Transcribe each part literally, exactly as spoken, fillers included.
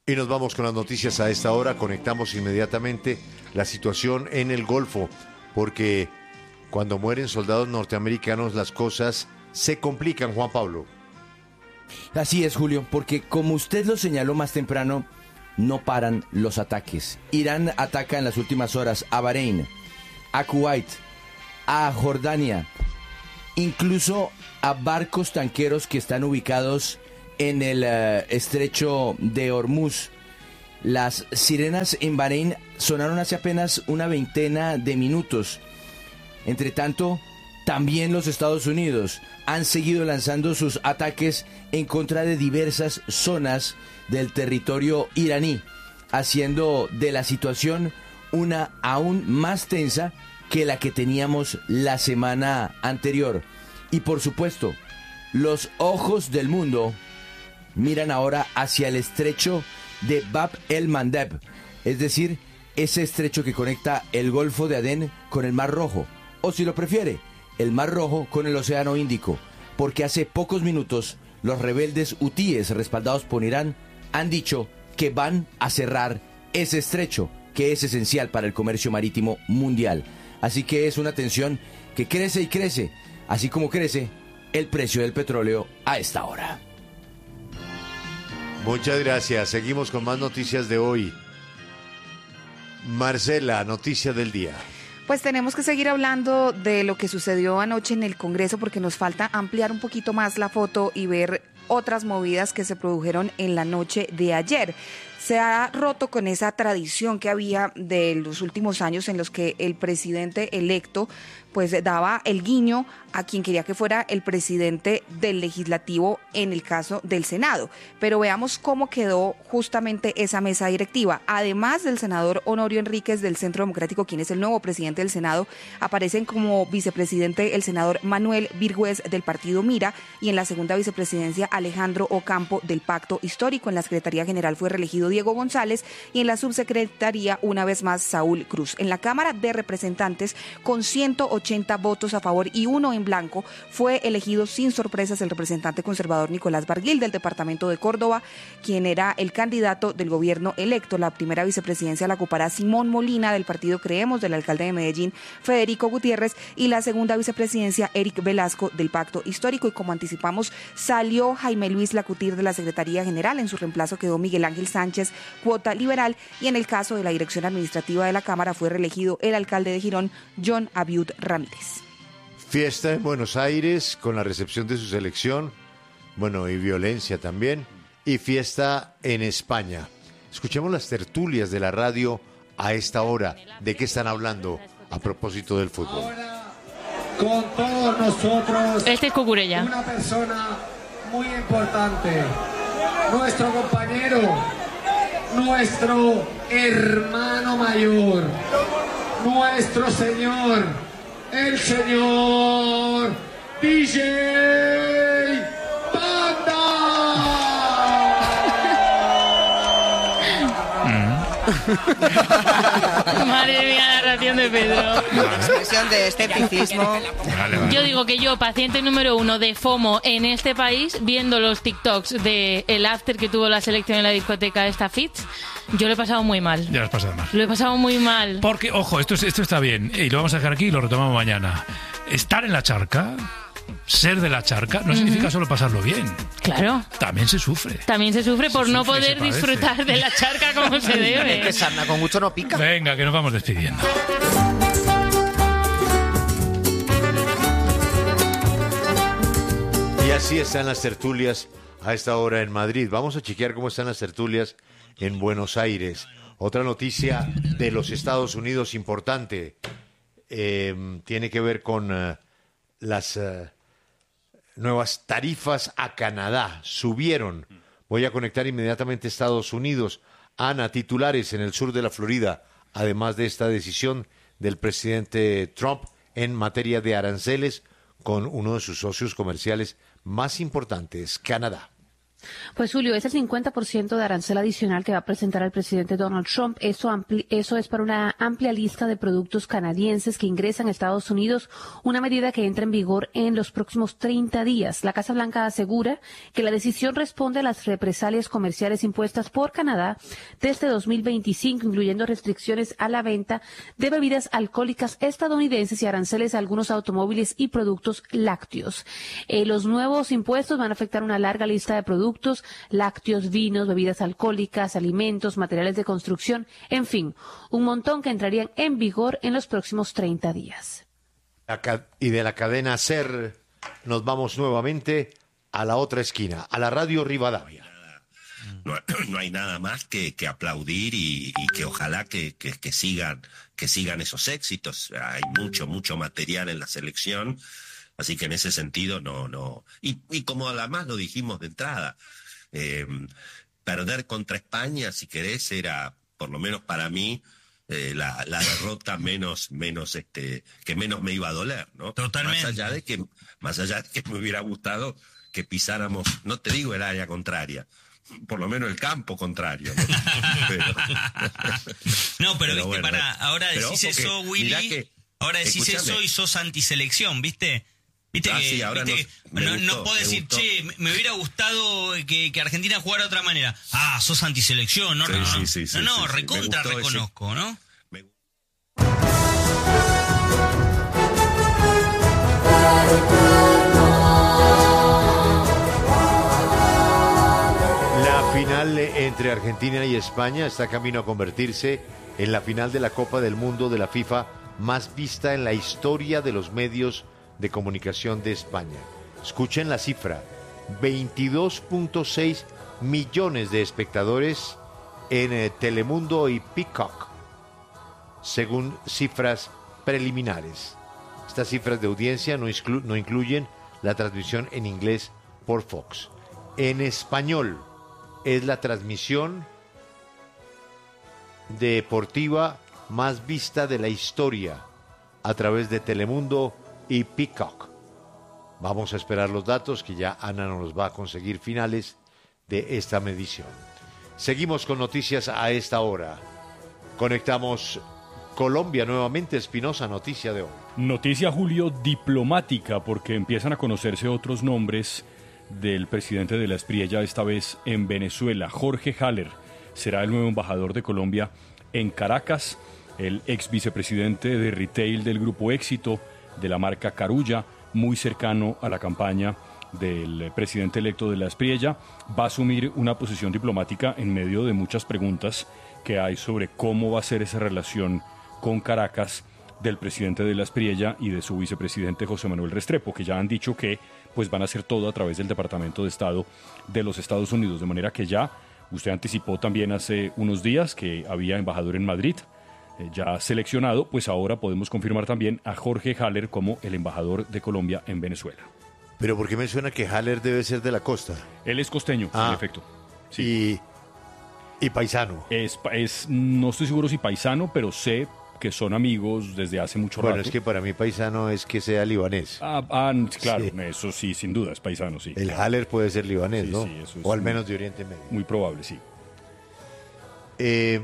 Y nos vamos con las noticias a esta hora. Conectamos inmediatamente la situación en el Golfo, porque cuando mueren soldados norteamericanos las cosas se complican, Juan Pablo. Así es, Julio, porque como usted lo señaló más temprano, no paran los ataques. Irán ataca en las últimas horas a Bahrein, a Kuwait, a Jordania, incluso a barcos tanqueros que están ubicados en el uh, estrecho de Hormuz. Las sirenas en Bahrein sonaron hace apenas una veintena de minutos. Entre tanto, también los Estados Unidos han seguido lanzando sus ataques en contra de diversas zonas del territorio iraní, haciendo de la situación una aún más tensa que la que teníamos la semana anterior. Y por supuesto, los ojos del mundo miran ahora hacia el estrecho de Bab el-Mandeb, es decir, ese estrecho que conecta el Golfo de Adén con el Mar Rojo, o si lo prefiere, el Mar Rojo con el Océano Índico, porque hace pocos minutos los rebeldes hutíes respaldados por Irán han dicho que van a cerrar ese estrecho que es esencial para el comercio marítimo mundial. Así que es una tensión que crece y crece, así como crece el precio del petróleo a esta hora. Muchas gracias. Seguimos con más noticias de hoy. Marcela, noticia del día. Pues tenemos que seguir hablando de lo que sucedió anoche en el Congreso, porque nos falta ampliar un poquito más la foto y ver otras movidas que se produjeron en la noche de ayer. Se ha roto con esa tradición que había de los últimos años en los que el presidente electo pues daba el guiño a quien quería que fuera el presidente del legislativo en el caso del Senado. Pero veamos cómo quedó justamente esa mesa directiva. Además del senador Honorio Enríquez del Centro Democrático, quien es el nuevo presidente del Senado, aparecen como vicepresidente el senador Manuel Virgües del partido Mira, y en la segunda vicepresidencia Alejandro Ocampo del Pacto Histórico. En la Secretaría General fue reelegido Diego González y en la subsecretaría una vez más Saúl Cruz. En la Cámara de Representantes, con ciento ochenta votos a favor y uno en blanco, fue elegido sin sorpresas el representante conservador Nicolás Barguil del departamento de Córdoba, quien era el candidato del gobierno electo. La primera vicepresidencia la ocupará Simón Molina del partido Creemos, del alcalde de Medellín Federico Gutiérrez, y la segunda vicepresidencia Eric Velasco del Pacto Histórico. Y como anticipamos, salió Jaime Luis Lacutir de la Secretaría General. En su reemplazo quedó Miguel Ángel Sánchez, cuota liberal, y en el caso de la dirección administrativa de la Cámara fue reelegido el alcalde de Girón, John Abiud Ramírez. Fiesta en Buenos Aires con la recepción de su selección, bueno, y violencia también, y fiesta en España. Escuchemos las tertulias de la radio a esta hora. ¿De qué están hablando a propósito del fútbol? Ahora, con todos nosotros, este es Cucurella, una persona muy importante, nuestro compañero, nuestro hermano mayor, nuestro señor, el señor D J Panda. Madre mía, la narración de Pedro. Expresión de escepticismo. Vale, vale. Yo digo que yo, paciente número uno de FOMO en este país, viendo los TikToks de el after que tuvo la selección en la discoteca esta Fitz, yo lo he pasado muy mal. Ya lo has pasado mal. Lo he pasado muy mal. Porque, ojo, esto, es- esto está bien, y lo vamos a dejar aquí y lo retomamos mañana. Estar en la charca, ser de la charca, no significa solo pasarlo bien. Claro. También se sufre. También se sufre por Se no sufre y se poder padece. disfrutar de la charca como se Es debe. que sarna con gusto no pica. Venga, que nos vamos despidiendo. Y así están las tertulias a esta hora en Madrid. Vamos a chequear cómo están las tertulias en Buenos Aires. Otra noticia de los Estados Unidos importante eh, tiene que ver con eh, las eh, nuevas tarifas a Canadá. Subieron. Voy a conectar inmediatamente a Estados Unidos. Ana, titulares en el sur de la Florida, además de esta decisión del presidente Trump en materia de aranceles con uno de sus socios comerciales más importantes, Canadá. Pues Julio, es el cincuenta por ciento de arancel adicional que va a presentar el presidente Donald Trump. Eso, ampli- eso es para una amplia lista de productos canadienses que ingresan a Estados Unidos, una medida que entra en vigor en los próximos treinta días. La Casa Blanca asegura que la decisión responde a las represalias comerciales impuestas por Canadá desde dos mil veinticinco, incluyendo restricciones a la venta de bebidas alcohólicas estadounidenses y aranceles a algunos automóviles y productos lácteos. Eh, los nuevos impuestos van a afectar una larga lista de productos, lácteos, vinos, bebidas alcohólicas, alimentos, materiales de construcción, en fin, un montón que entrarían en vigor en los próximos treinta días. Y de la cadena SER nos vamos nuevamente a la otra esquina, a la Radio Rivadavia. No, no hay nada más que, que aplaudir y, y que ojalá que, que, que sigan que sigan esos éxitos. Hay mucho, mucho material en la selección, así que en ese sentido no, no. Y, y como además lo dijimos de entrada, eh, perder contra España, si querés, era, por lo menos para mí, eh, la, la derrota menos, menos, este, que menos me iba a doler, ¿no? Totalmente. Más allá de que, más allá de que me hubiera gustado que pisáramos, no te digo el área contraria, por lo menos el campo contrario, ¿no? pero, no, pero, pero viste, bueno, para, ahora decís eso, Willy, que, ahora decís escúchame. Eso y sos antiselección, ¿viste? Viste ah, que, sí, ahora viste no, que no, gustó, no puedo decir, gustó. che, me hubiera gustado que, que Argentina jugara de otra manera. Ah, sos antiselección, no, sí, no, sí, sí, sí, no, no, sí, recontra sí, reconozco, ese... ¿no? Me... La final entre Argentina y España está camino a convertirse en la final de la Copa del Mundo de la FIFA más vista en la historia de los medios de comunicación de España. Escuchen la cifra, veintidós punto seis millones de espectadores en eh, Telemundo y Peacock, según cifras preliminares. Estas cifras de audiencia no, exclu- no incluyen la transmisión en inglés por Fox. En español es la transmisión deportiva más vista de la historia a través de Telemundo y Peacock. Vamos a esperar los datos que ya Ana nos va a conseguir finales de esta medición. Seguimos con noticias a esta hora. Conectamos Colombia nuevamente. Espinosa, noticia de hoy. Noticia, Julio, diplomática, porque empiezan a conocerse otros nombres del presidente de la Espriella, esta vez en Venezuela. Jorge Haller será el nuevo embajador de Colombia en Caracas. El ex vicepresidente de retail del Grupo Éxito, de la marca Carulla, muy cercano a la campaña del presidente electo de la Espriella, va a asumir una posición diplomática en medio de muchas preguntas que hay sobre cómo va a ser esa relación con Caracas del presidente de la Espriella y de su vicepresidente José Manuel Restrepo, que ya han dicho que pues van a hacer todo a través del Departamento de Estado de los Estados Unidos, de manera que ya, usted anticipó también hace unos días que había embajador en Madrid, eh, ya seleccionado, pues ahora podemos confirmar también a Jorge Haller como el embajador de Colombia en Venezuela. ¿Pero por qué me suena que Haller debe ser de la costa? Él es costeño, ah, en efecto. Sí. Y, y paisano. Es, es, no estoy seguro si paisano, pero sé que son amigos desde hace mucho bueno, rato. Bueno, es que para mí paisano es que sea libanés. Ah, ah claro, sí. Eso sí, sin duda, es paisano, sí. El claro. Haller puede ser libanés, sí, ¿no? Sí, eso es o al muy, menos de Oriente Medio. Muy probable, sí. Eh,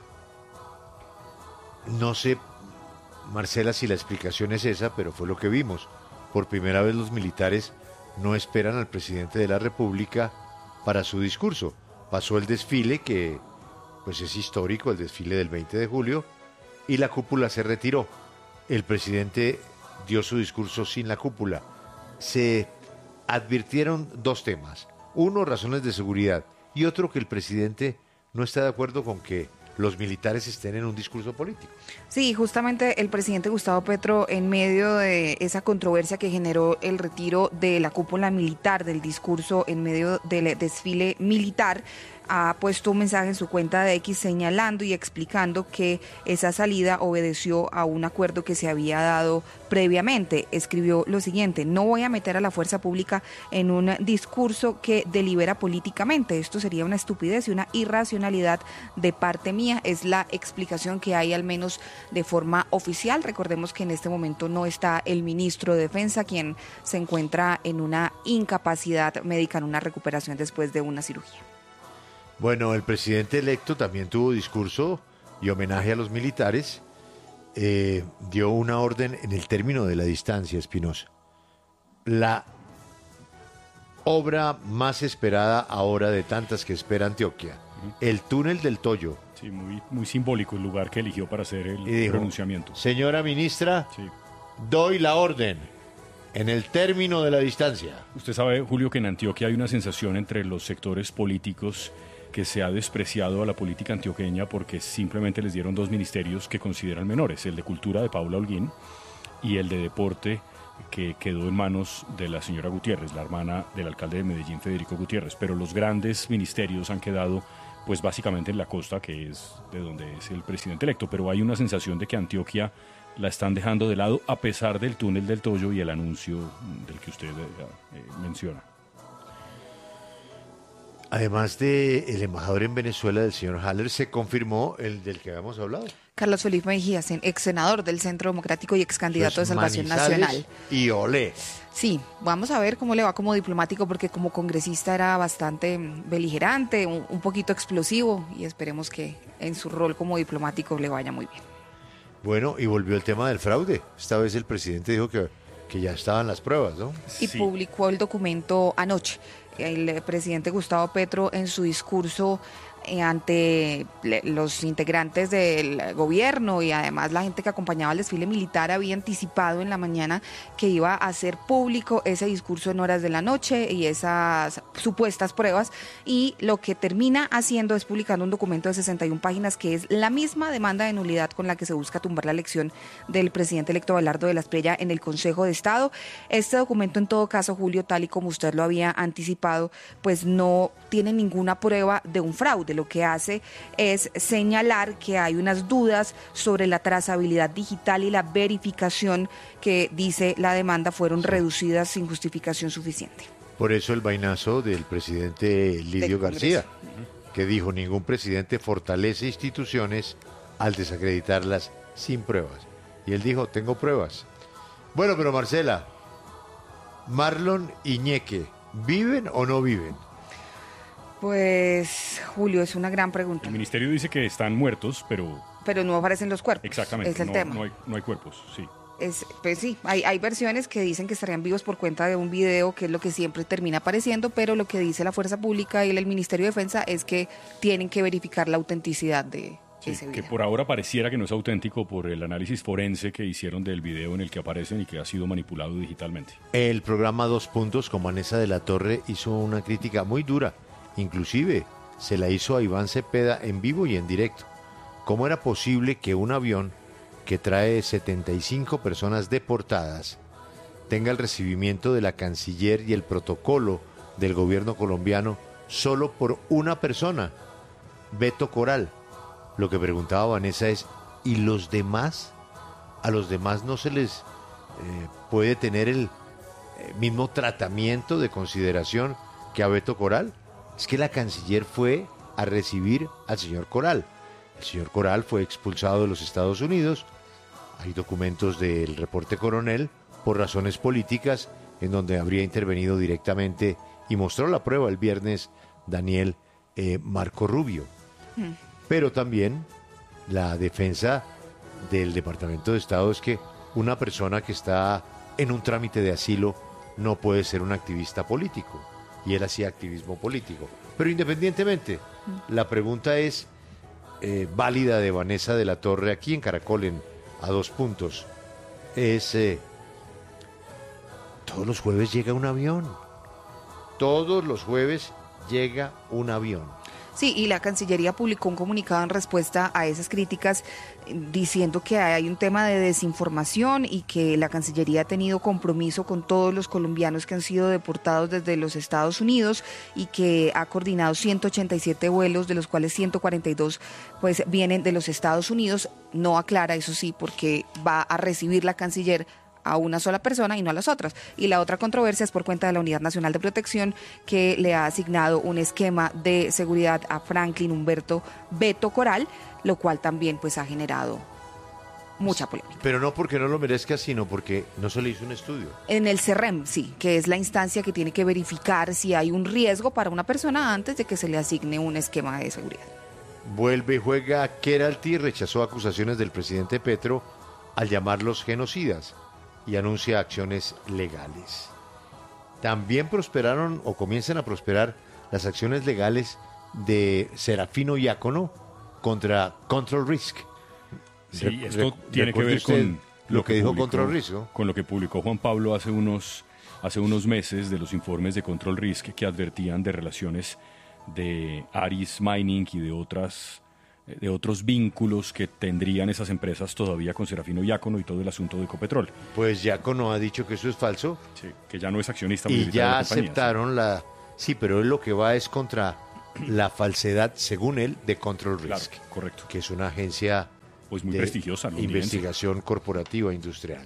no sé, Marcela, si la explicación es esa, pero fue lo que vimos. Por primera vez los militares no esperan al presidente de la República para su discurso. Pasó el desfile, que pues es histórico, el desfile del veinte de julio, y la cúpula se retiró. El presidente dio su discurso sin la cúpula. Se advirtieron dos temas. Uno, razones de seguridad, y otro, que el presidente no está de acuerdo con que los militares estén en un discurso político. Sí, justamente el presidente Gustavo Petro, en medio de esa controversia que generó el retiro de la cúpula militar del discurso en medio del desfile militar, ha puesto un mensaje en su cuenta de X señalando y explicando que esa salida obedeció a un acuerdo que se había dado previamente. Escribió lo siguiente: no voy a meter a la fuerza pública en un discurso que delibera políticamente. Esto sería una estupidez y una irracionalidad de parte mía. Es la explicación que hay, al menos de forma oficial. Recordemos que en este momento no está el ministro de Defensa, quien se encuentra en una incapacidad médica, en una recuperación después de una cirugía. Bueno, el presidente electo también tuvo discurso y homenaje a los militares. Eh, dio una orden en el término de la distancia, Espinosa. La obra más esperada ahora de tantas que espera Antioquia, el túnel del Toyo. Sí, muy, muy simbólico el lugar que eligió para hacer el Y dijo, pronunciamiento. señora ministra, Sí. doy la orden en el término de la distancia. Usted sabe, Julio, que en Antioquia hay una sensación entre los sectores políticos que se ha despreciado a la política antioqueña porque simplemente les dieron dos ministerios que consideran menores, el de Cultura de Paula Holguín y el de Deporte, que quedó en manos de la señora Gutiérrez, la hermana del alcalde de Medellín, Federico Gutiérrez. Pero los grandes ministerios han quedado pues básicamente en la costa, que es de donde es el presidente electo. Pero hay una sensación de que Antioquia la están dejando de lado a pesar del túnel del Toyo y el anuncio del que usted eh, menciona. Además del embajador en Venezuela, del señor Haller, se confirmó el del que habíamos hablado. Carlos Felipe Mejías, ex senador del Centro Democrático y ex candidato de Salvación Manizales Nacional. Y olé. Sí, vamos a ver cómo le va como diplomático, porque como congresista era bastante beligerante, un, un poquito explosivo, y esperemos que en su rol como diplomático le vaya muy bien. Bueno, y volvió el tema del fraude. Esta vez el presidente dijo que, que ya estaban las pruebas, ¿no? Y sí, publicó el documento anoche. El presidente Gustavo Petro, en su discurso eh, ante le, los integrantes del gobierno y además la gente que acompañaba al desfile militar, había anticipado en la mañana que iba a hacer público ese discurso en horas de la noche y esas supuestas pruebas, y lo que termina haciendo es publicando un documento de sesenta y una páginas que es la misma demanda de nulidad con la que se busca tumbar la elección del presidente electo Abelardo de la Espriella en el Consejo de Estado. Este documento, en todo caso, Julio, tal y como usted lo había anticipado, pues no tiene ninguna prueba de un fraude. Lo que hace es señalar que hay unas dudas sobre la trazabilidad digital y la verificación que, dice la demanda, fueron reducidas sin justificación suficiente. Por eso el vainazo del presidente Lidio García, que dijo: ningún presidente fortalece instituciones al desacreditarlas sin pruebas. Y él dijo: tengo pruebas. Bueno, pero Marcela, Marlon y Ñeque, ¿viven o no viven? Pues, Julio, es una gran pregunta. El ministerio dice que están muertos, pero... Pero no aparecen los cuerpos. Exactamente, es el no, tema. No hay, no hay cuerpos, sí. Es, pues sí, hay, hay versiones que dicen que estarían vivos por cuenta de un video, que es lo que siempre termina apareciendo, pero lo que dice la Fuerza Pública y el Ministerio de Defensa es que tienen que verificar la autenticidad de sí, ese que video. por ahora pareciera que no es auténtico por el análisis forense que hicieron del video en el que aparecen y que ha sido manipulado digitalmente. El programa Dos Puntos con Vanessa de la Torre hizo una crítica muy dura, inclusive se la hizo a Iván Cepeda en vivo y en directo. ¿Cómo era posible que un avión que trae setenta y cinco personas deportadas tenga el recibimiento de la canciller y el protocolo del gobierno colombiano solo por una persona, Beto Coral? Lo que preguntaba Vanessa es: ¿y los demás? ¿A los demás no se les eh, puede tener el eh, mismo tratamiento de consideración que a Beto Coral? Es que la canciller fue a recibir al señor Coral. El señor Coral fue expulsado de los Estados Unidos. Hay documentos del reporte Coronel por razones políticas en donde habría intervenido directamente, y mostró la prueba el viernes Daniel eh, Marco Rubio. Mm. Pero también la defensa del Departamento de Estado es que una persona que está en un trámite de asilo no puede ser un activista político, y él hacía activismo político. Pero independientemente, mm. la pregunta es eh, válida de Vanessa de la Torre aquí en Caracol, en A Dos Puntos, es eh, todos los jueves llega un avión, todos los jueves llega un avión. Sí, y la Cancillería publicó un comunicado en respuesta a esas críticas diciendo que hay un tema de desinformación y que la Cancillería ha tenido compromiso con todos los colombianos que han sido deportados desde los Estados Unidos y que ha coordinado ciento ochenta y siete vuelos, de los cuales ciento cuarenta y dos pues vienen de los Estados Unidos. No aclara, eso sí, porque va a recibir la canciller a una sola persona y no a las otras. Y la otra controversia es por cuenta de la Unidad Nacional de Protección, que le ha asignado un esquema de seguridad a Franklin Humberto Beto Coral, lo cual también pues ha generado mucha polémica. Pero no porque no lo merezca, sino porque no se le hizo un estudio. En el CERREM, sí, que es la instancia que tiene que verificar si hay un riesgo para una persona antes de que se le asigne un esquema de seguridad. Vuelve y juega Keralty, rechazó acusaciones del presidente Petro al llamarlos genocidas y anuncia acciones legales. También prosperaron o comienzan a prosperar las acciones legales de Serafino Diácono contra Control Risk. Sí, Re- esto re- tiene que ver con lo que dijo publicó- Control Risk, ¿no? Con lo que publicó Juan Pablo hace unos, hace unos meses de los informes de Control Risk que advertían de relaciones de Aris Mining y de otras de otros vínculos que tendrían esas empresas todavía con Serafino Diácono y todo el asunto de Ecopetrol. Pues Diácono ha dicho que eso es falso. Sí, que ya no es accionista Y mayoritario ya de la compañía, aceptaron la... Sí, pero él lo que va es contra la falsedad, según él, de Control Risk. Claro, correcto. Que es una agencia pues muy de prestigiosa, londinense. investigación corporativa industrial.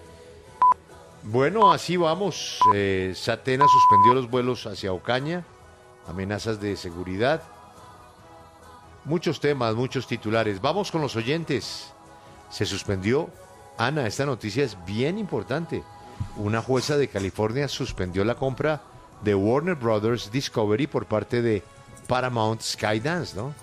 Bueno, así vamos. Eh, Satena suspendió los vuelos hacia Ocaña, amenazas de seguridad. Muchos temas, muchos titulares. Vamos con los oyentes. Se suspendió. Ana, esta noticia es bien importante. Una jueza de California suspendió la compra de Warner Brothers Discovery por parte de Paramount Skydance, ¿no?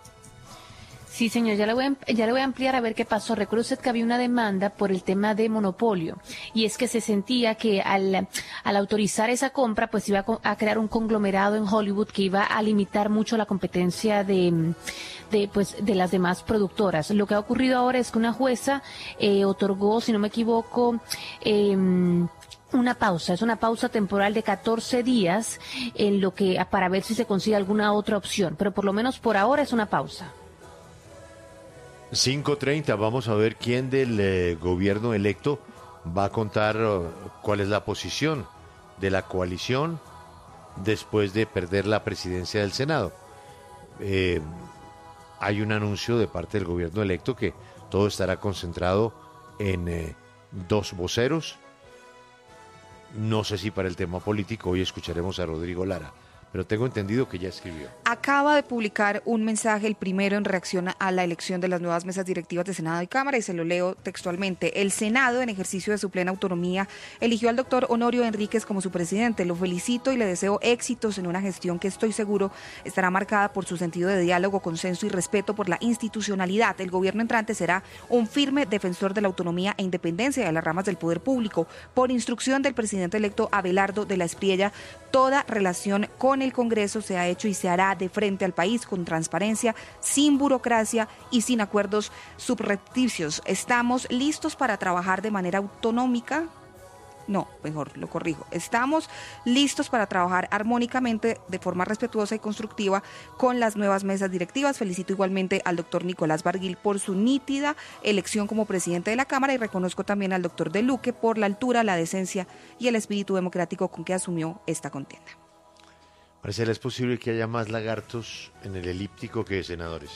Sí, señor, ya le, voy a, ya le voy a ampliar a ver qué pasó. Recuerde usted que había una demanda por el tema de monopolio y es que se sentía que al, al autorizar esa compra pues iba a, a crear un conglomerado en Hollywood que iba a limitar mucho la competencia de, de, pues, de las demás productoras. Lo que ha ocurrido ahora es que una jueza eh, otorgó, si no me equivoco, eh, una pausa, es una pausa temporal de catorce días en lo que para ver si se consigue alguna otra opción, pero por lo menos por ahora es una pausa. cinco treinta, vamos a ver quién del eh, gobierno electo va a contar uh, cuál es la posición de la coalición después de perder la presidencia del Senado. Eh, hay un anuncio de parte del gobierno electo que todo estará concentrado en eh, dos voceros. No sé si para el tema político, hoy escucharemos a Rodrigo Lara, pero tengo entendido que ya escribió. Acaba de publicar un mensaje, el primero en reacción a la elección de las nuevas mesas directivas de Senado y Cámara, y se lo leo textualmente. El Senado, en ejercicio de su plena autonomía, eligió al doctor Honorio Enríquez como su presidente. Lo felicito y le deseo éxitos en una gestión que estoy seguro estará marcada por su sentido de diálogo, consenso y respeto por la institucionalidad. El gobierno entrante será un firme defensor de la autonomía e independencia de las ramas del poder público. Por instrucción del presidente electo Abelardo de la Espriella, toda relación con el Congreso se ha hecho y se hará de frente al país con transparencia, sin burocracia y sin acuerdos subrepticios. Estamos listos para trabajar de manera autonómica. No, mejor lo corrijo. Estamos listos para trabajar armónicamente, de forma respetuosa y constructiva con las nuevas mesas directivas. Felicito igualmente al doctor Nicolás Barguil por su nítida elección como presidente de la Cámara y reconozco también al doctor De Luque por la altura, la decencia y el espíritu democrático con que asumió esta contienda. Marcela, ¿es posible que haya más lagartos en el elíptico que senadores?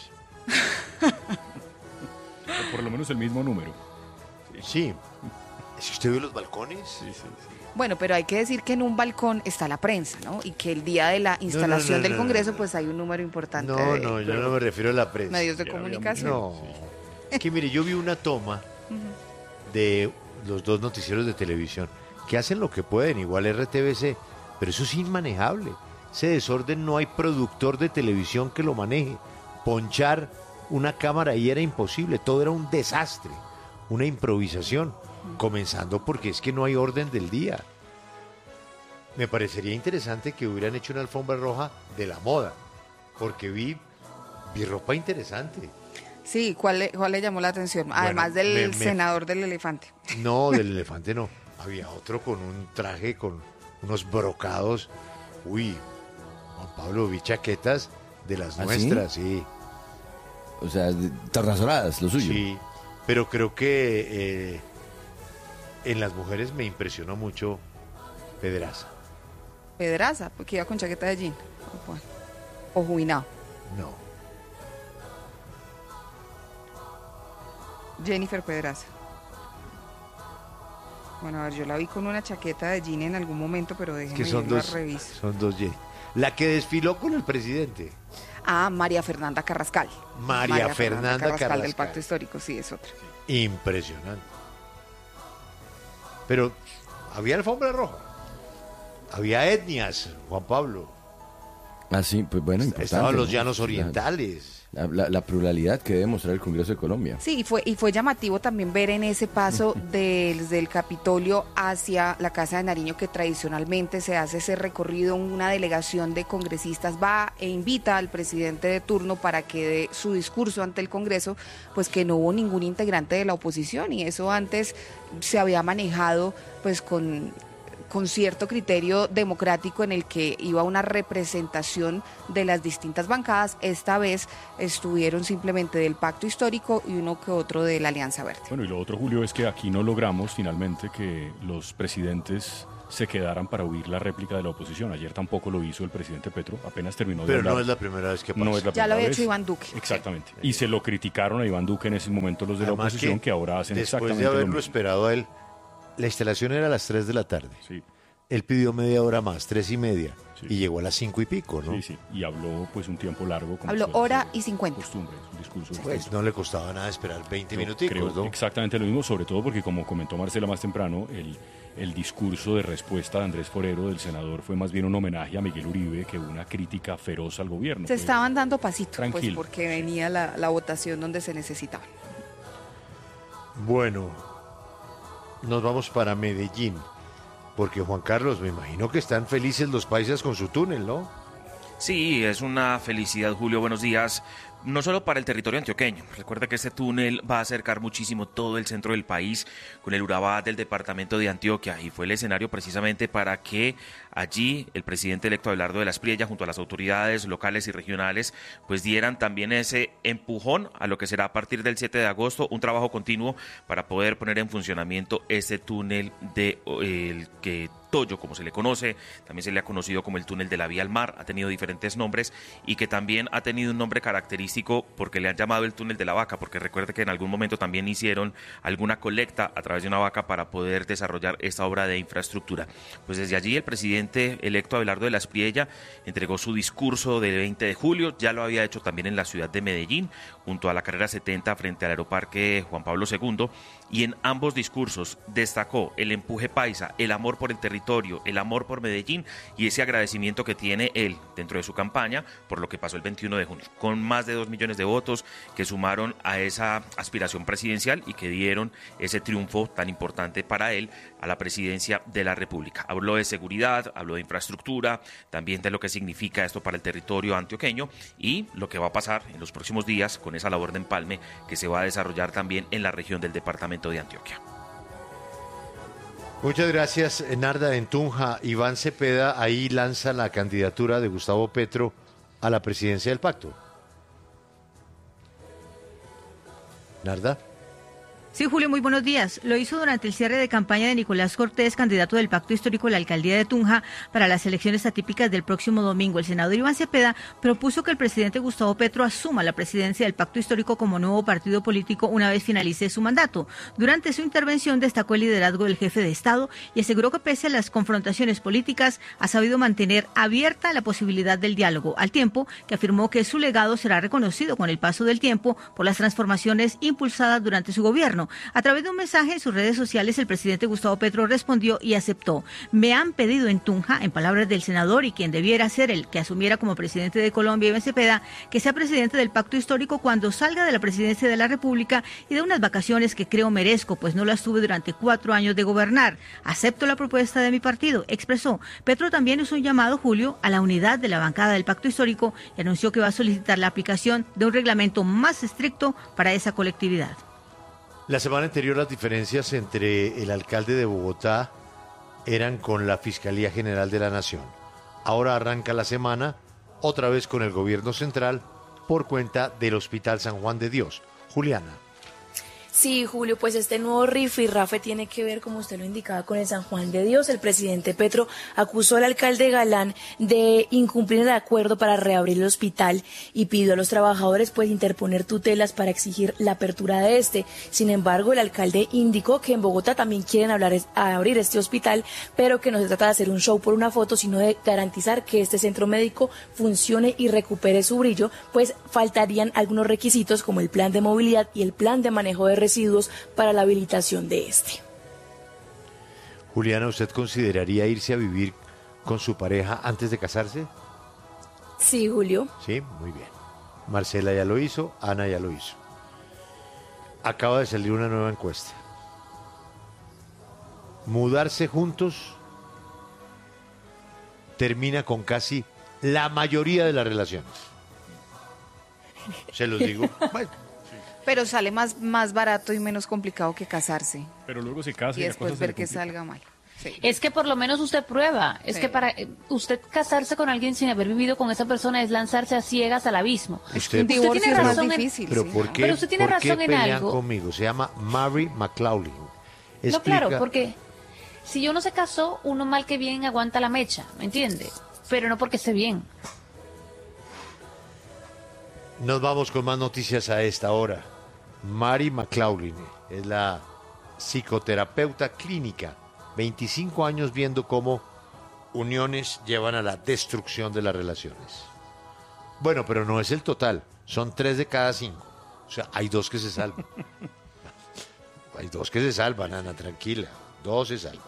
O por lo menos el mismo número. Sí. ¿Es que usted ve los balcones? Sí, sí, sí. Bueno, pero hay que decir que en un balcón está la prensa, ¿no? Y que el día de la instalación no, no, no, del no, Congreso, no, no. pues hay un número importante No, de no, yo no me refiero a la prensa. medios de Ya comunicación. No. Es que mire, yo vi una toma de los dos noticieros de televisión que hacen lo que pueden, igual R T B C, pero eso es inmanejable. Ese desorden no hay productor de televisión que lo maneje. Ponchar una cámara ahí era imposible, todo era un desastre, una improvisación, comenzando porque es que no hay orden del día. Me parecería interesante que hubieran hecho una alfombra roja de la moda, porque vi, vi ropa interesante. Sí, ¿cuál le, cuál le llamó la atención? Además Bueno, del me- me- senador del elefante. No, del elefante no. Había otro con un traje, con unos brocados. Uy, Juan Pablo, vi chaquetas de las ¿Ah, nuestras, sí? sí. O sea, tornasoladas, lo suyo. Sí, pero creo que eh, en las mujeres me impresionó mucho Pedraza. Pedraza, porque iba con chaqueta de jean. O juinado. No. Jennifer Pedraza. Bueno, a ver, yo la vi con una chaqueta de jean en algún momento, pero déjenme que son ir, la dos, reviso. son dos Jenny. La que desfiló con el presidente. Ah, María Fernanda Carrascal. María, María Fernanda, Fernanda Carrascal, Carrascal del Pacto Histórico, sí, es otra. Impresionante. Pero había alfombra roja. Había etnias, Juan Pablo. Ah, sí, pues bueno, importante. Estaban los ¿no? llanos orientales. La, la, la pluralidad que debe mostrar el Congreso de Colombia. Sí, y fue, y fue llamativo también ver en ese paso del, del Capitolio hacia la Casa de Nariño, que tradicionalmente se hace ese recorrido, una delegación de congresistas va e invita al presidente de turno para que dé su discurso ante el Congreso, pues que no hubo ningún integrante de la oposición, y eso antes se había manejado pues con... con cierto criterio democrático en el que iba una representación de las distintas bancadas. Esta vez estuvieron simplemente del Pacto Histórico y uno que otro de la Alianza Verde. Bueno, y lo otro, Julio, es que aquí no logramos finalmente que los presidentes se quedaran para oír la réplica de la oposición. Ayer tampoco lo hizo el presidente Petro, apenas terminó de Pero hablar. no es la primera vez que pasa. No es la ya lo había vez. hecho Iván Duque. Exactamente. Y se lo criticaron a Iván Duque en ese momento los de Además la oposición, que, que ahora hacen exactamente lo mismo. Después de haberlo esperado a él, la instalación era a las tres de la tarde. Sí. Él pidió media hora más, tres y media, sí. Y llegó a las cinco y pico, ¿no? Sí, sí, y habló pues un tiempo largo. Como habló hora y cincuenta. Costumbre, un discurso. Sí, pues no le costaba nada esperar veinte Yo minuticos, creo ¿no? Exactamente lo mismo, sobre todo porque, como comentó Marcela más temprano, el, el discurso de respuesta de Andrés Forero, del senador, fue más bien un homenaje a Miguel Uribe que una crítica feroz al gobierno. Se pues, estaban dando pasitos, tranquilo. pues porque venía la, la votación donde se necesitaba. Bueno, nos vamos para Medellín. Porque, Juan Carlos, me imagino que están felices los paisas con su túnel, ¿no? Sí, es una felicidad, Julio. Buenos días. No solo para el territorio antioqueño. Recuerda que este túnel va a acercar muchísimo todo el centro del país con el Urabá del departamento de Antioquia, y fue el escenario precisamente para que allí el presidente electo Abelardo de la Espriella, junto a las autoridades locales y regionales, pues dieran también ese empujón a lo que será a partir del siete de agosto un trabajo continuo para poder poner en funcionamiento este túnel de el que Toyo, como se le conoce, también se le ha conocido como el túnel de la Vía al Mar, ha tenido diferentes nombres y que también ha tenido un nombre característico porque le han llamado el túnel de la vaca, porque recuerde que en algún momento también hicieron alguna colecta a través de una vaca para poder desarrollar esta obra de infraestructura. Pues desde allí el presidente electo Abelardo de la Espriella entregó su discurso del veinte de julio, ya lo había hecho también en la ciudad de Medellín, junto a la carrera setenta frente al Aeroparque Juan Pablo segundo, y en ambos discursos destacó el empuje paisa, el amor por el territorio, el amor por Medellín y ese agradecimiento que tiene él dentro de su campaña por lo que pasó el veintiuno de junio, con más de dos millones de votos que sumaron a esa aspiración presidencial y que dieron ese triunfo tan importante para él a la presidencia de la República. Habló de seguridad, habló de infraestructura, también de lo que significa esto para el territorio antioqueño y lo que va a pasar en los próximos días con esa labor de empalme que se va a desarrollar también en la región del departamento de Antioquia. Muchas gracias, Narda. En Tunja, Iván Cepeda ahí lanza la candidatura de Gustavo Petro a la presidencia del pacto. Narda. Sí, Julio, muy buenos días. Lo hizo durante el cierre de campaña de Nicolás Cortés, candidato del Pacto Histórico a la alcaldía de Tunja para las elecciones atípicas del próximo domingo. El senador Iván Cepeda propuso que el presidente Gustavo Petro asuma la presidencia del Pacto Histórico como nuevo partido político una vez finalice su mandato. Durante su intervención destacó el liderazgo del jefe de Estado y aseguró que pese a las confrontaciones políticas ha sabido mantener abierta la posibilidad del diálogo, al tiempo que afirmó que su legado será reconocido con el paso del tiempo por las transformaciones impulsadas durante su gobierno. A través de un mensaje en sus redes sociales, el presidente Gustavo Petro respondió y aceptó. Me han pedido en Tunja, en palabras del senador y quien debiera ser el que asumiera como presidente de Colombia, Iván Cepeda, que sea presidente del Pacto Histórico cuando salga de la presidencia de la República y de unas vacaciones que creo merezco, pues no las tuve durante cuatro años de gobernar. Acepto la propuesta de mi partido, expresó. Petro también hizo un llamado, Julio, a la unidad de la bancada del Pacto Histórico y anunció que va a solicitar la aplicación de un reglamento más estricto para esa colectividad. La semana anterior las diferencias entre el alcalde de Bogotá eran con la Fiscalía General de la Nación. Ahora arranca la semana otra vez con el gobierno central por cuenta del Hospital San Juan de Dios. Juliana. Sí, Julio, pues este nuevo rifirrafe tiene que ver, como usted lo indicaba, con el San Juan de Dios. El presidente Petro acusó al alcalde Galán de incumplir el acuerdo para reabrir el hospital y pidió a los trabajadores pues interponer tutelas para exigir la apertura de este. Sin embargo, el alcalde indicó que en Bogotá también quieren hablar, a abrir este hospital, pero que no se trata de hacer un show por una foto, sino de garantizar que este centro médico funcione y recupere su brillo, pues faltarían algunos requisitos como el plan de movilidad y el plan de manejo de residuos residuos para la habilitación de este. Juliana, ¿usted consideraría irse a vivir con su pareja antes de casarse? Sí, Julio. Sí, muy bien. Marcela ya lo hizo, Ana ya lo hizo. Acaba de salir una nueva encuesta. Mudarse juntos termina con casi la mayoría de las relaciones. Se los digo. Bueno. Pero sale más, más barato y menos complicado que casarse. Pero luego se casa y, y después ver que salga mal. Sí. Es que por lo menos usted prueba. Es sí. que para usted casarse con alguien sin haber vivido con esa persona es lanzarse a ciegas al abismo. Usted, usted tiene razón en, difícil, pero sí. ¿por qué, pero usted tiene ¿por razón qué en pelean algo. conmigo? Se llama Mary McLaughlin. Explica... No, claro, porque si uno se casó, uno mal que bien aguanta la mecha, ¿me entiende? Pero no porque esté bien. Nos vamos con más noticias a esta hora. Mary McLaughlin es la psicoterapeuta clínica, veinticinco años viendo cómo uniones llevan a la destrucción de las relaciones. Bueno, pero no es el total, son tres de cada cinco. O sea, hay dos que se salvan. Hay dos que se salvan, Ana, tranquila. Dos se salvan.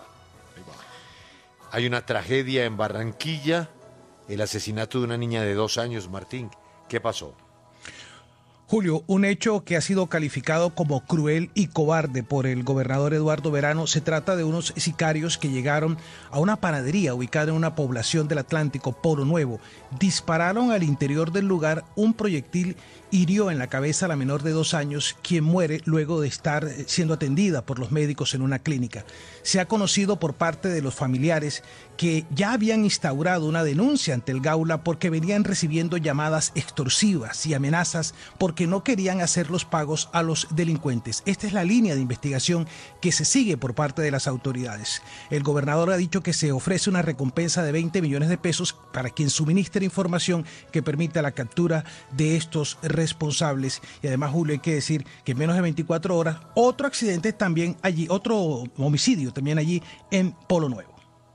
Hay una tragedia en Barranquilla, el asesinato de una niña de dos años, Martín. ¿Qué pasó? Julio, un hecho que ha sido calificado como cruel y cobarde por el gobernador Eduardo Verano. Se trata de unos sicarios que llegaron a una panadería ubicada en una población del Atlántico, Polo Nuevo. Dispararon al interior del lugar, un proyectil hirió en la cabeza a la menor de dos años, quien muere luego de estar siendo atendida por los médicos en una clínica. Se ha conocido por parte de los familiares que ya habían instaurado una denuncia ante el Gaula porque venían recibiendo llamadas extorsivas y amenazas porque no querían hacer los pagos a los delincuentes. Esta es la línea de investigación que se sigue por parte de las autoridades. El gobernador ha dicho que se ofrece una recompensa de veinte millones de pesos para quien suministre información que permita la captura de estos responsables. Y además, Julio, hay que decir que en menos de veinticuatro horas, otro accidente también allí, otro homicidio también allí en Polo Nuevo.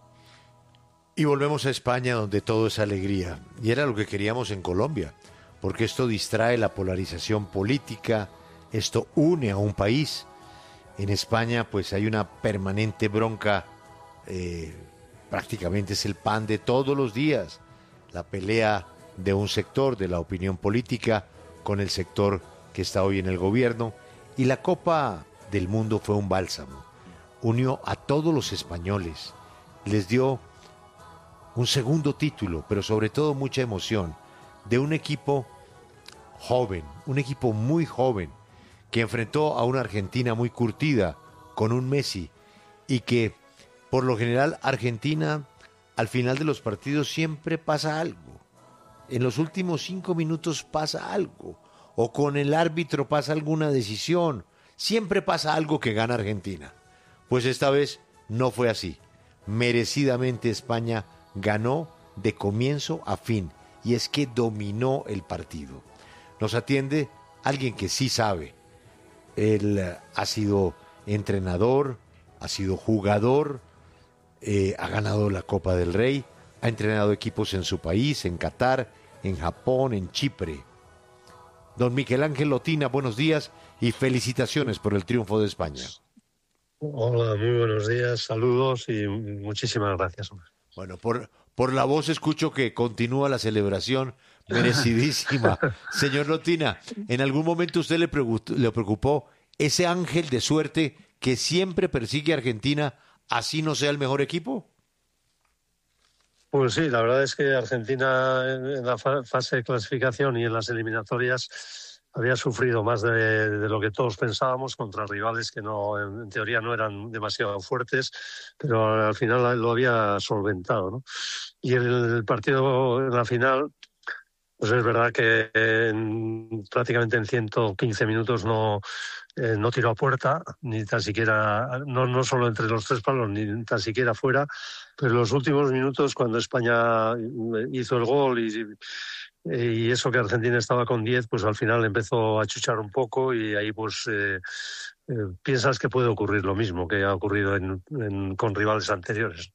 Y volvemos a España, donde todo es alegría. Y era lo que queríamos en Colombia, porque esto distrae la polarización política, esto une a un país. En España, pues hay una permanente bronca, eh, prácticamente es el pan de todos los días, la pelea de un sector de la opinión política con el sector que está hoy en el gobierno. Y la Copa del Mundo fue un bálsamo, unió a todos los españoles, les dio un segundo título, pero sobre todo mucha emoción, de un equipo joven, un equipo muy joven, que enfrentó a una Argentina muy curtida, con un Messi, y que por lo general Argentina al final de los partidos siempre pasa algo. En los últimos cinco minutos pasa algo, o con el árbitro pasa alguna decisión, siempre pasa algo que gana Argentina. Pues esta vez no fue así. Merecidamente España ganó de comienzo a fin, y es que dominó el partido. Nos atiende alguien que sí sabe. Él ha sido entrenador, ha sido jugador, eh, ha ganado la Copa del Rey, ha entrenado equipos en su país, en Qatar, en Japón, en Chipre. Don Miguel Ángel Lotina, buenos días y felicitaciones por el triunfo de España. Hola, muy buenos días, saludos y muchísimas gracias. Bueno, por, por la voz escucho que continúa la celebración merecidísima. Señor Lotina, ¿en algún momento usted le, le preocupó ese ángel de suerte que siempre persigue a Argentina, así no sea el mejor equipo? Pues sí, la verdad es que Argentina en la fase de clasificación y en las eliminatorias había sufrido más de, de lo que todos pensábamos contra rivales que no, en, en teoría no eran demasiado fuertes, pero al final lo había solventado, ¿no? Y el, el partido en la final pues es verdad que en, prácticamente en ciento quince minutos no, eh, no tiró a puerta, ni tan siquiera, no, no solo entre los tres palos, ni tan siquiera fuera, pero en los últimos minutos, cuando España hizo el gol y, y eso que Argentina estaba con diez, pues al final empezó a chuchar un poco y ahí pues eh, eh, piensas que puede ocurrir lo mismo que ha ocurrido en, en, con rivales anteriores.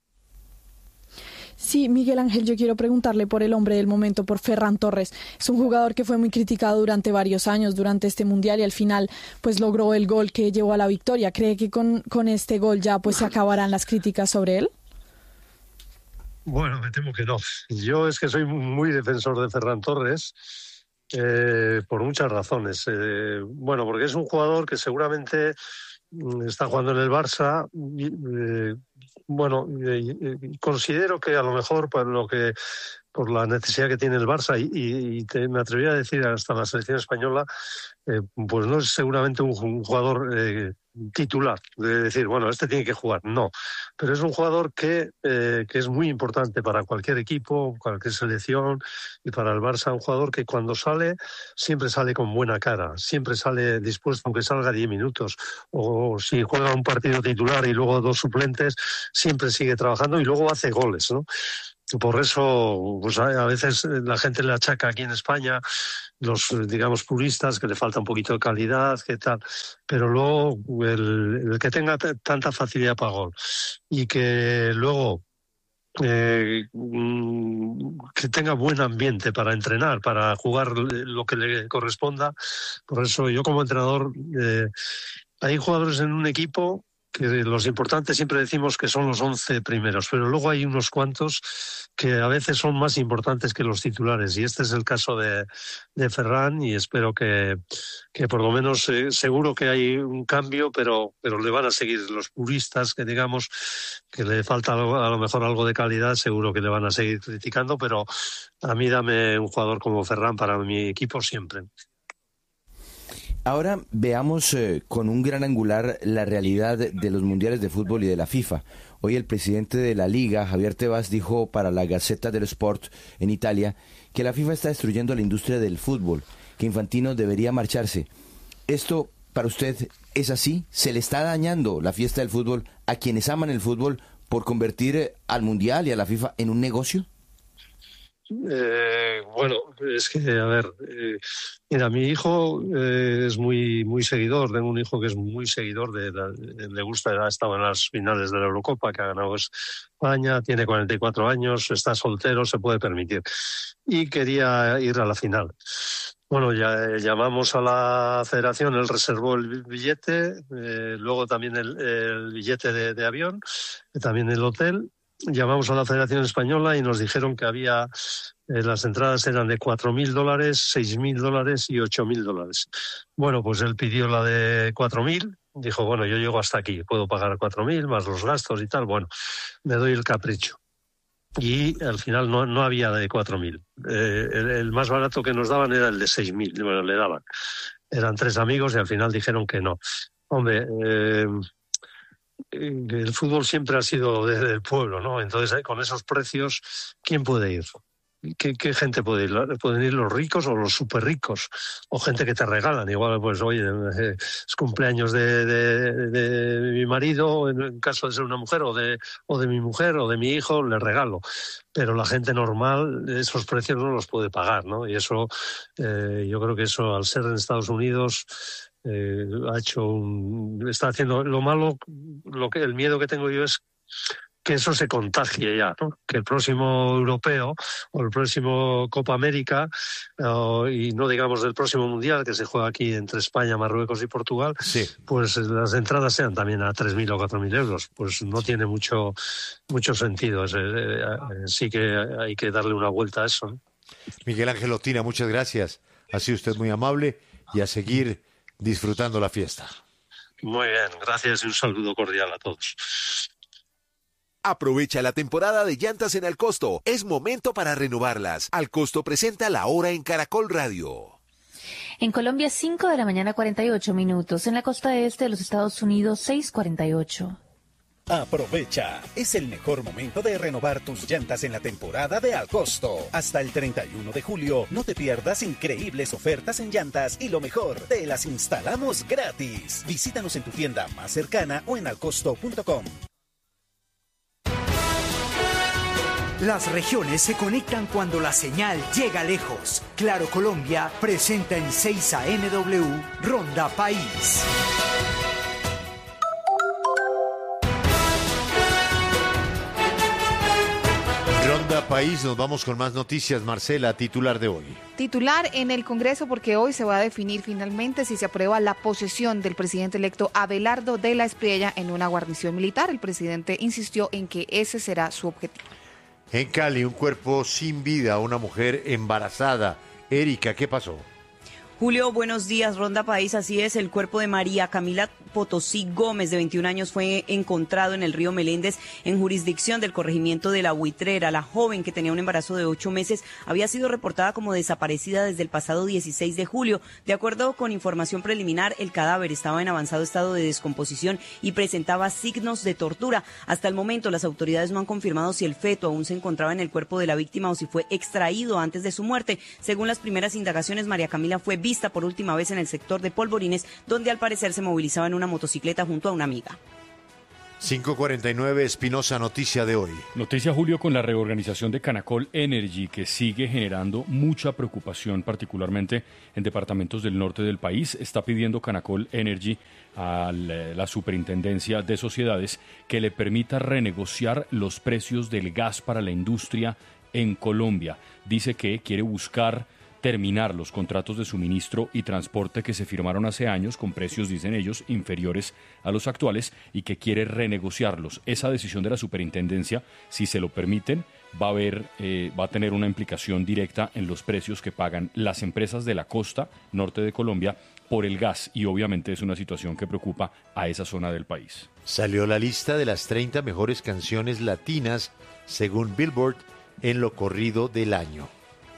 Sí, Miguel Ángel, yo quiero preguntarle por el hombre del momento, por Ferran Torres. Es un jugador que fue muy criticado durante varios años, durante este Mundial, y al final pues logró el gol que llevó a la victoria. ¿Cree que con, con este gol ya pues se acabarán las críticas sobre él? Bueno, me temo que no. Yo es que soy muy defensor de Ferran Torres eh, por muchas razones. Eh, bueno, porque es un jugador que seguramente está jugando en el Barça. Eh, bueno, eh, considero que a lo mejor por lo que por la necesidad que tiene el Barça y, y, y te, me atrevería a decir hasta la selección española, eh, pues no es seguramente un, un jugador eh, titular, de decir, bueno, este tiene que jugar, no, pero es un jugador que, eh, que es muy importante para cualquier equipo, cualquier selección y para el Barça, un jugador que cuando sale siempre sale con buena cara, siempre sale dispuesto aunque salga diez minutos, o si juega un partido titular y luego dos suplentes, siempre sigue trabajando y luego hace goles, ¿no? Por eso, pues a veces la gente le achaca aquí en España, los, digamos, puristas, que le falta un poquito de calidad, que tal. Pero luego, el, el que tenga t- tanta facilidad para gol y que luego eh, que tenga buen ambiente para entrenar, para jugar lo que le corresponda. Por eso yo como entrenador, eh, hay jugadores en un equipo que los importantes siempre decimos que son los once primeros, pero luego hay unos cuantos que a veces son más importantes que los titulares, y este es el caso de, de Ferran, y espero que, que por lo menos eh, seguro que hay un cambio, pero, pero le van a seguir los puristas, que digamos que le falta algo, a lo mejor algo de calidad, seguro que le van a seguir criticando, pero a mí dame un jugador como Ferran para mi equipo siempre. Ahora veamos eh, con un gran angular la realidad de los mundiales de fútbol y de la FIFA. Hoy el presidente de la Liga, Javier Tebas, dijo para la Gazzetta dello Sport en Italia que la FIFA está destruyendo la industria del fútbol, que Infantino debería marcharse. ¿Esto para usted es así? ¿Se le está dañando la fiesta del fútbol a quienes aman el fútbol por convertir al mundial y a la FIFA en un negocio? Eh, bueno, es que, a ver, eh, mira, mi hijo eh, es muy muy seguidor, tengo un hijo que es muy seguidor, de, de le gusta, ha estado en las finales de la Eurocopa, que ha ganado España, tiene cuarenta y cuatro años, está soltero, se puede permitir, y quería ir a la final. Bueno, ya eh, llamamos a la federación, él reservó el billete, eh, luego también el, el billete de, de avión, también el hotel. Llamamos a la Federación Española y nos dijeron que había, eh, las entradas eran de cuatro mil dólares, seis mil dólares y ocho mil dólares. Bueno, pues él pidió la de cuatro mil, dijo, bueno, yo llego hasta aquí, puedo pagar cuatro mil más los gastos y tal, bueno, me doy el capricho. Y al final no, no había de cuatro mil. Eh, el, el más barato que nos daban era el de seis mil, bueno, le daban. Eran tres amigos y al final dijeron que no. Hombre, eh, el fútbol siempre ha sido del pueblo, ¿no? Entonces, con esos precios, ¿quién puede ir? ¿Qué, qué gente puede ir? ¿Pueden ir los ricos o los súper ricos? O gente que te regalan. Igual, pues, oye, es cumpleaños de, de, de mi marido, en caso de ser una mujer, o de, o de mi mujer, o de mi hijo, le regalo. Pero la gente normal, esos precios no los puede pagar, ¿no? Y eso, eh, yo creo que eso, al ser en Estados Unidos, Eh, ha hecho un, está haciendo lo malo. Lo que el miedo que tengo yo es que eso se contagie ya, ¿no? Que el próximo europeo o el próximo Copa América, uh, y no digamos del próximo mundial que se juega aquí entre España, Marruecos y Portugal, sí, pues las entradas sean también a tres mil o cuatro mil euros, pues no tiene mucho mucho sentido. Es, eh, eh, sí que hay que darle una vuelta a eso, ¿no? Miguel Ángel Otina, muchas gracias, ha sido usted muy amable, y a seguir disfrutando la fiesta. Muy bien, gracias y un saludo cordial a todos. Aprovecha la temporada de llantas en Alcosto. Es momento para renovarlas. Alcosto presenta La Hora en Caracol Radio. En Colombia, cinco de la mañana, cuarenta y ocho minutos. En la costa este de los Estados Unidos, seis cuarenta y ocho. Aprovecha, es el mejor momento de renovar tus llantas en la temporada de Al Costo. Hasta el treinta y uno de julio, no te pierdas increíbles ofertas en llantas y lo mejor, te las instalamos gratis. Visítanos en tu tienda más cercana o en alcosto punto com. Las regiones se conectan cuando la señal llega lejos. Claro Colombia presenta en seis A M W Ronda País. Ronda País, nos vamos con más noticias. Marcela, titular de hoy. Titular en el Congreso porque hoy se va a definir finalmente si se aprueba la posesión del presidente electo Abelardo de la Espriella en una guarnición militar. El presidente insistió en que ese será su objetivo. En Cali, un cuerpo sin vida, una mujer embarazada. Erika, ¿qué pasó? Julio, buenos días, Ronda País, así es, el cuerpo de María Camila Potosí Gómez, de veintiún años, fue encontrado en el río Meléndez, en jurisdicción del corregimiento de La Buitrera. La joven, que tenía un embarazo de ocho meses, había sido reportada como desaparecida desde el pasado dieciséis de julio. De acuerdo con información preliminar, el cadáver estaba en avanzado estado de descomposición y presentaba signos de tortura. Hasta el momento, las autoridades no han confirmado si el feto aún se encontraba en el cuerpo de la víctima o si fue extraído antes de su muerte. Según las primeras indagaciones, María Camila fue vista por última vez en el sector de Polvorines, donde al parecer se movilizaba en una motocicleta junto a una amiga. cinco cuarenta y nueve, Espinosa, noticia de hoy. Noticia, Julio, con la reorganización de Canacol Energy, que sigue generando mucha preocupación, particularmente en departamentos del norte del país. Está pidiendo Canacol Energy a la Superintendencia de Sociedades que le permita renegociar los precios del gas para la industria en Colombia. Dice que quiere buscar terminar los contratos de suministro y transporte que se firmaron hace años con precios, dicen ellos, inferiores a los actuales y que quiere renegociarlos. Esa decisión de la superintendencia, si se lo permiten, va a haber, eh, va a tener una implicación directa en los precios que pagan las empresas de la costa norte de Colombia por el gas, y obviamente es una situación que preocupa a esa zona del país. Salió la lista de las treinta mejores canciones latinas según Billboard en lo corrido del año.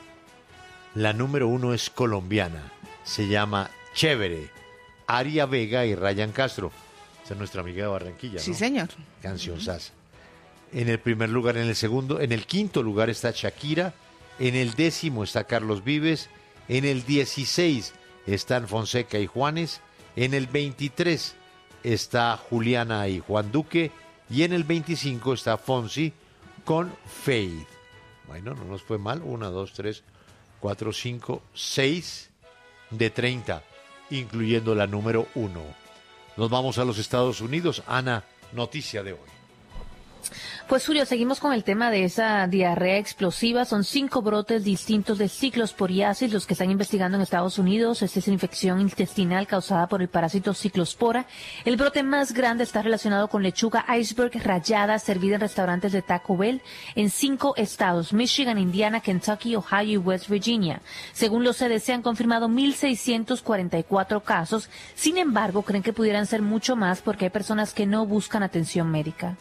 La número uno es colombiana, se llama Chévere, Aria Vega y Ryan Castro. Esa es nuestra amiga de Barranquilla, ¿no? Sí, señor. Canción sas. En el primer lugar, en el segundo, en el quinto lugar está Shakira, en el décimo está Carlos Vives, en el dieciséis están Fonseca y Juanes, en el veintitrés está Juliana y Juan Duque, y en el veinticinco está Fonsi con Faith. Bueno, no nos fue mal, una, dos, tres, cuatro, cinco, seis de treinta, incluyendo la número uno. Nos vamos a los Estados Unidos. Ana, noticia de hoy. Pues Julio, seguimos con el tema de esa diarrea explosiva. Son cinco brotes distintos de ciclosporiasis los que están investigando en Estados Unidos. Esta es una infección intestinal causada por el parásito ciclospora. El brote más grande está relacionado con lechuga iceberg rallada servida en restaurantes de Taco Bell en cinco estados: Michigan, Indiana, Kentucky, Ohio y West Virginia. Según los C D C, han confirmado mil seiscientos cuarenta y cuatro casos. Sin embargo, creen que pudieran ser mucho más porque hay personas que no buscan atención médica.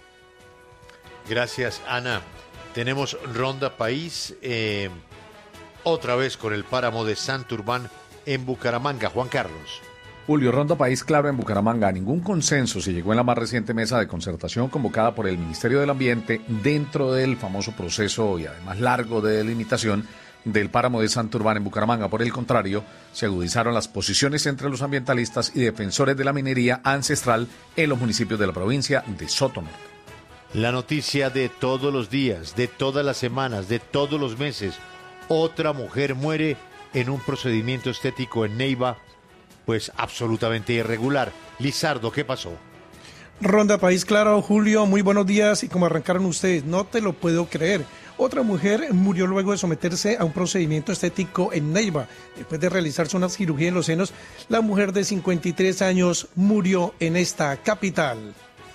Gracias, Ana. Tenemos Ronda País, eh, otra vez con el páramo de Santurbán en Bucaramanga. Juan Carlos. Julio, Ronda País clave en Bucaramanga. Ningún consenso se llegó en la más reciente mesa de concertación convocada por el Ministerio del Ambiente dentro del famoso proceso y además largo de delimitación del páramo de Santurbán en Bucaramanga. Por el contrario, se agudizaron las posiciones entre los ambientalistas y defensores de la minería ancestral en los municipios de la provincia de Sotonorte. La noticia de todos los días, de todas las semanas, de todos los meses. Otra mujer muere en un procedimiento estético en Neiva, pues absolutamente irregular. Lizardo, ¿qué pasó? Ronda País, claro, Julio, muy buenos días. Y como arrancaron ustedes, no te lo puedo creer. Otra mujer murió luego de someterse a un procedimiento estético en Neiva. Después de realizarse una cirugía en los senos, la mujer de cincuenta y tres años murió en esta capital.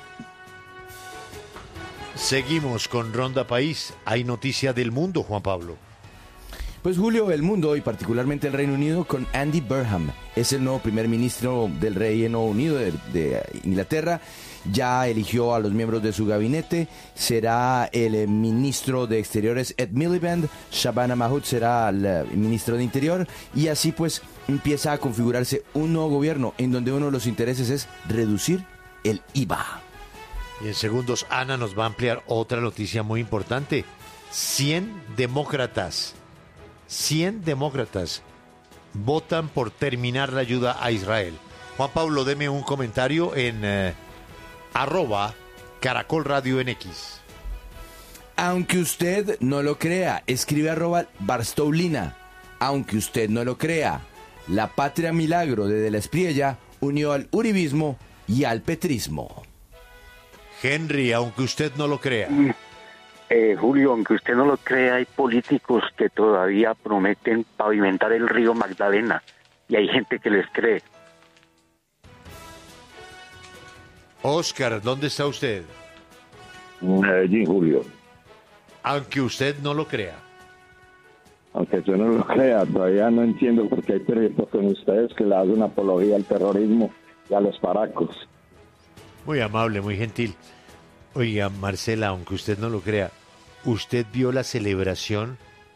Seguimos con Ronda País. Hay noticia del mundo, Juan Pablo. Pues Julio, el mundo y particularmente el Reino Unido con Andy Burnham. Es el nuevo primer ministro del Reino Unido de, de Inglaterra. Ya eligió a los miembros de su gabinete. Será el eh, ministro de Exteriores Ed Miliband. Shabana Mahood será el eh, ministro de Interior. Y así pues empieza a configurarse un nuevo gobierno en donde uno de los intereses es reducir el I V A. Y en segundos Ana nos va a ampliar otra noticia muy importante. cien demócratas, cien demócratas votan por terminar la ayuda a Israel. Juan Pablo, deme un comentario en eh, arroba Caracol Radio en X. Aunque usted no lo crea, escribe arroba Barstoulina. Aunque usted no lo crea, la Patria Milagro de De la Espriella unió al uribismo y al petrismo. Henry, aunque usted no lo crea. Eh, Julio, aunque usted no lo crea, hay políticos que todavía prometen pavimentar el río Magdalena y hay gente que les cree. Oscar, ¿dónde está usted? Medellín, Julio. Aunque usted no lo crea. Aunque usted no lo crea, todavía no entiendo por qué hay periodistas con ustedes que le hacen apología al terrorismo y a los paracos. Muy amable, muy gentil. Oiga, Marcela, aunque usted no lo crea, ¿usted vio la celebración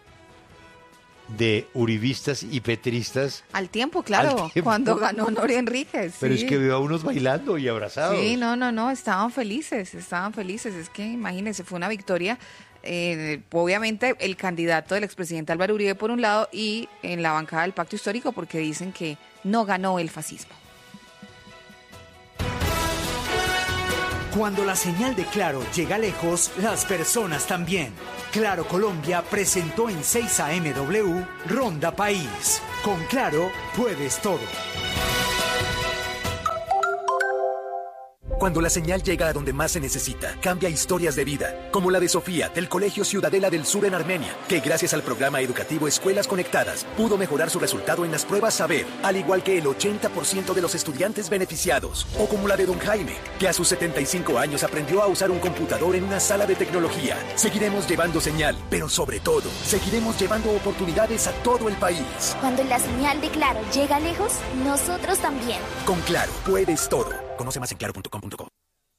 de uribistas y petristas? Al tiempo, claro, Al tiempo. cuando ganó Nori Enríquez. Pero sí. es que veo a unos bailando y abrazados. Sí, no, no, no, estaban felices, estaban felices. Es que imagínense, fue una victoria. Eh, obviamente el candidato del expresidente Álvaro Uribe por un lado y en la bancada del Pacto Histórico porque dicen que no ganó el fascismo. Cuando la señal de Claro llega lejos, las personas también. Claro Colombia presentó en seis A M W Ronda País. Con Claro puedes todo. Cuando la señal llega a donde más se necesita, cambia historias de vida, como la de Sofía, del Colegio Ciudadela del Sur en Armenia, que gracias al programa educativo Escuelas Conectadas, pudo mejorar su resultado en las pruebas Saber, al igual que el ochenta por ciento de los estudiantes beneficiados. O como la de don Jaime, que a sus setenta y cinco años aprendió a usar un computador en una sala de tecnología. Seguiremos llevando señal, pero sobre todo, seguiremos llevando oportunidades a todo el país. Cuando la señal de Claro llega lejos, nosotros también. Con Claro, puedes todo. Conoce más en claro punto com punto co.